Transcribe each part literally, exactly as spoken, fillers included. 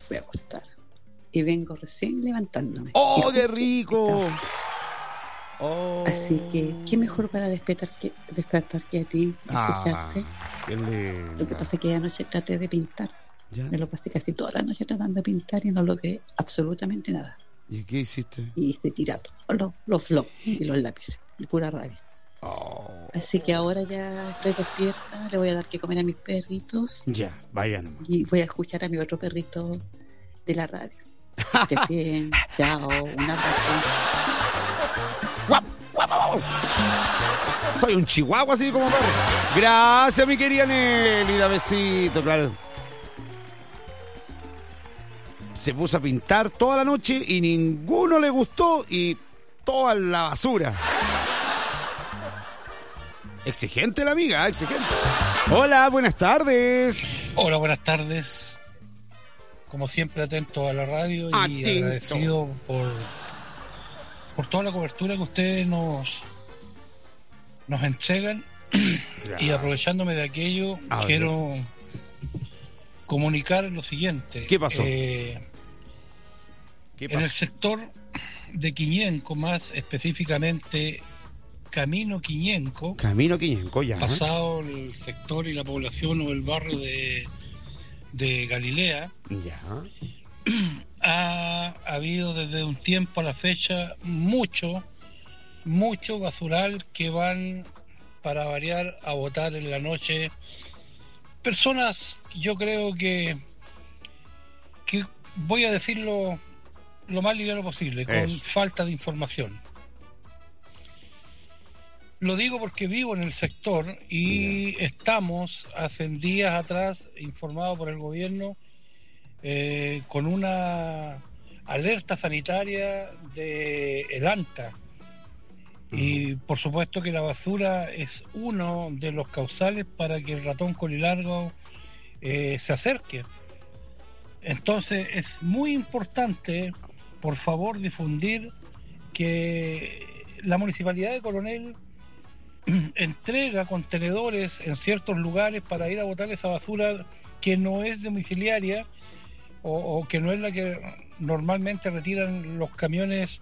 fui a acostar. Y vengo recién levantándome. ¡Oh, qué rico! Oh. Así que, ¿qué mejor para despertar que, despertar que a ti, escucharte? Ah, qué lindo. Lo que pasa es que anoche traté de pintar. ¿Ya? Me lo pasé casi toda la noche tratando de pintar y no logré absolutamente nada. ¿Y qué hiciste? Y hice tirar todos los, los flops y los lápices, de pura rabia. Oh. Así que ahora ya estoy despierta, le voy a dar que comer a mis perritos. Ya, vayan. Y voy a escuchar a mi otro perrito de la radio. Que estés bien, chao, un abrazo. ¡Guap, guap, guap! Soy un chihuahua así como perro. Gracias, mi querida Nelly, da besito, claro. Se puso a pintar toda la noche y ninguno le gustó y toda la basura. Exigente la amiga, exigente. Hola, buenas tardes. Hola, buenas tardes. Como siempre, atento a la radio y atento. Agradecido por, por toda la cobertura que ustedes nos, nos entregan. Gracias. Y aprovechándome de aquello, a quiero ver. comunicar lo siguiente. ¿Qué pasó? Eh, ¿Qué pasó? En el sector de Quiñenco, más específicamente Camino Quiñenco. Camino Quiñenco, ya. Pasado el sector y la población o el barrio de, de Galilea. Ya. Ha, ha habido desde un tiempo a la fecha mucho, mucho basural que van para variar a votar en la noche. Personas, yo creo que, que voy a decirlo lo más liviano posible, con Eso. falta de información. Lo digo porque vivo en el sector y yeah. estamos hace días atrás informados por el gobierno eh, con una alerta sanitaria de el ANTA. Uh-huh. Y por supuesto que la basura es uno de los causales para que el ratón colilargo eh, se acerque. Entonces es muy importante, por favor, difundir que la Municipalidad de Coronel entrega contenedores en ciertos lugares para ir a botar esa basura que no es domiciliaria o, o que no es la que normalmente retiran los camiones.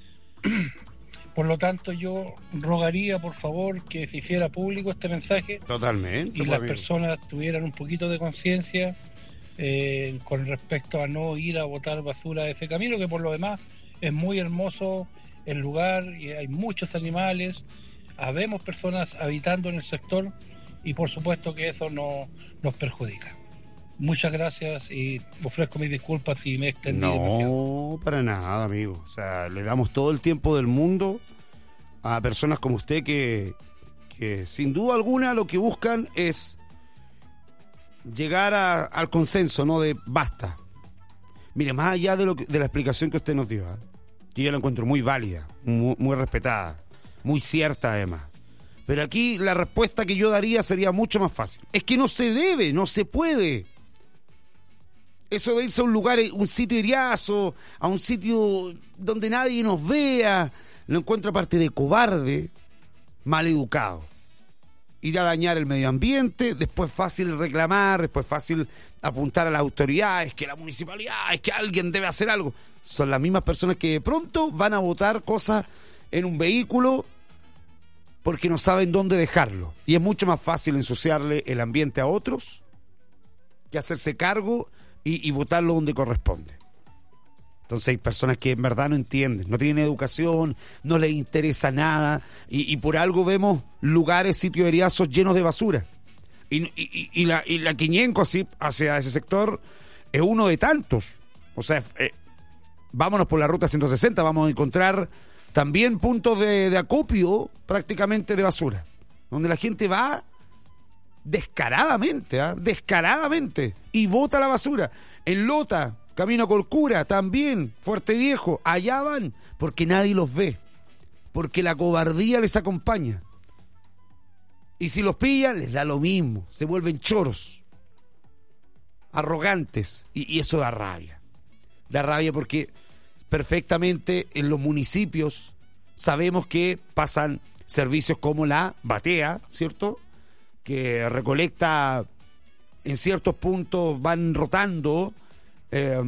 Por lo tanto, yo rogaría, por favor, que se hiciera público este mensaje. Totalmente. Y las amigo. personas tuvieran un poquito de conciencia eh, con respecto a no ir a botar basura de ese camino, que por lo demás es muy hermoso el lugar y hay muchos animales. Habemos personas habitando en el sector y por supuesto que eso no nos perjudica. Muchas gracias y ofrezco mis disculpas si me he extendido no, demasiado. No, para nada, amigo. O sea, le damos todo el tiempo del mundo a personas como usted que, que sin duda alguna lo que buscan es llegar a, al consenso, ¿no? De basta. Mire, más allá de, lo que, de la explicación que usted nos dio, ¿eh? Yo la encuentro muy válida, muy, muy respetada. Muy cierta además. Pero aquí la respuesta que yo daría sería mucho más fácil. Es que no se debe, no se puede. Eso de irse a un lugar, un sitio iriazo, a un sitio donde nadie nos vea, lo encuentro aparte de cobarde, mal educado. Ir a dañar el medio ambiente, después fácil reclamar, después fácil apuntar a las autoridades, que la municipalidad, es que alguien debe hacer algo. Son las mismas personas que de pronto van a votar cosas en un vehículo porque no saben dónde dejarlo. Y es mucho más fácil ensuciarle el ambiente a otros que hacerse cargo y, y votarlo donde corresponde. Entonces hay personas que en verdad no entienden, no tienen educación, no les interesa nada y, y por algo vemos lugares, sitios eriazos llenos de basura. Y, y, y, la, y la Quiñenco así, hacia ese sector es uno de tantos. O sea, eh, vámonos por la ruta ciento sesenta, vamos a encontrar también puntos de, de acopio prácticamente de basura, donde la gente va descaradamente, ¿eh? descaradamente, y bota la basura. En Lota, Camino a Colcura, también, Fuerte Viejo, allá van, porque nadie los ve, porque la cobardía les acompaña. Y si los pillan, les da lo mismo, se vuelven choros, arrogantes, y, y eso da rabia. Da rabia porque perfectamente en los municipios sabemos que pasan servicios como la batea, ¿cierto? Que recolecta en ciertos puntos, van rotando eh,